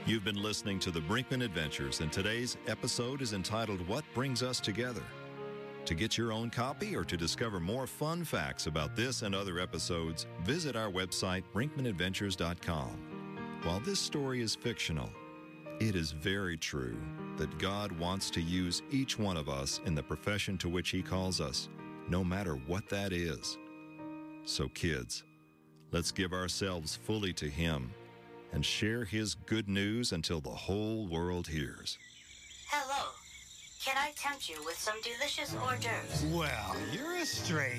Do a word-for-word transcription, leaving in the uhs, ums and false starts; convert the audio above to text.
You've been listening to the Brinkman Adventures, and today's episode is entitled, What Brings Us Together? To get your own copy or to discover more fun facts about this and other episodes, visit our website, brinkman adventures dot com. While this story is fictional, it is very true that God wants to use each one of us in the profession to which He calls us, no matter what that is. So kids, let's give ourselves fully to Him and share His good news until the whole world hears. Hello. Can I tempt you with some delicious hors d'oeuvres? Well, you're a strange